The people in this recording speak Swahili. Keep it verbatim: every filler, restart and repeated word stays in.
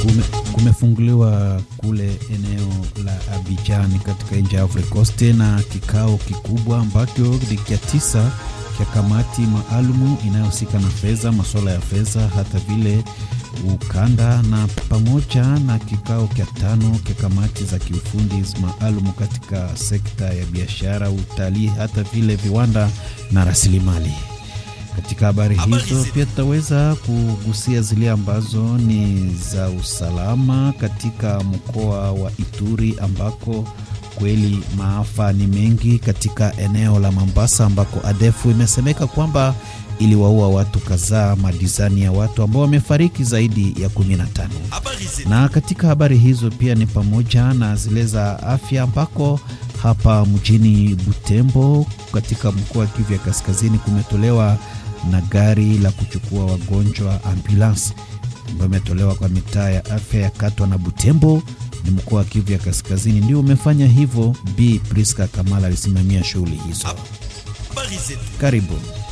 Kume, kumefunguliwa kule eneo la Abidjan katika nchi ya Ivory Coast na kikao kikubwa ambacho ni kia tisa kia kamati maalumu inayohusika na fedha, masuala ya fedha, hata vile ukanda, na pamoja na kikao kia tano kia kamati za kiufundi maalumu katika sekta ya biashara, utalii, hata vile viwanda na rasilimali. Katika habari hizo pia tutaweza kugusia zile ambazo ni za usalama katika mkoa wa Ituri, ambako kweli maafa ni mengi katika eneo la Mombasa, ambako A D F imesemeka kwamba iliwaua watu kadhaa, madizani ya watu ambao wamefariki zaidi ya kumi na tano. Na katika habari hizo pia ni pamoja na zile za afya, ambako hapa mjini Butembo katika mkoa wa Kivu ya Kaskazini kumetolewa na gari la kuchukua wagonjwa, ambulance, ambayo imetolewa kwa mitaa ya afya ya Katwa na Butembo. Ni mkoa wa Kivu ya Kaskazini ndio umefanya hivyo. Bi Priska Kamala alisimamia shughuli hizo. Karibu.